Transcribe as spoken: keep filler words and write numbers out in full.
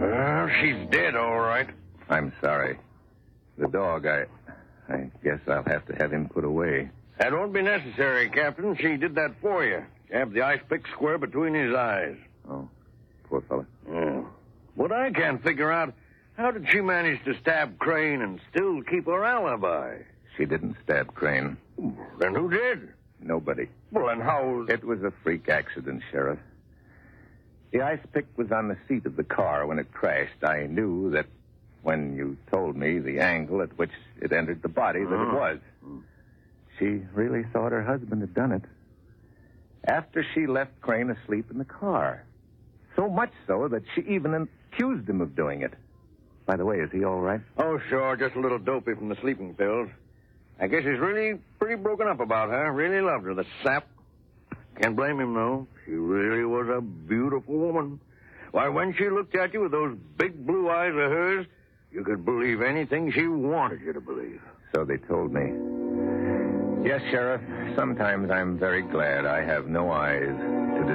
Well, she's dead, all right. I'm sorry. The dog, I... I guess I'll have to have him put away. That won't be necessary, Captain. She did that for you. Jabbed the ice pick square between his eyes. Oh, poor fellow. Yeah. What I can't figure out, how did she manage to stab Crane and still keep her alibi? She didn't stab Crane. Then who did? Nobody. Well, then how... It was a freak accident, Sheriff. The ice pick was on the seat of the car when it crashed. I knew that when you told me the angle at which it entered the body that it was. She really thought her husband had done it. After she left Crane asleep in the car. So much so that she even accused him of doing it. By the way, is he all right? Oh, sure, just a little dopey from the sleeping pills. I guess he's really pretty broken up about her. Really loved her, the sap. Can't blame him, though. She really was a beautiful woman. Why, when she looked at you with those big blue eyes of hers, you could believe anything she wanted you to believe. So they told me. Yes, Sheriff, sometimes I'm very glad I have no eyes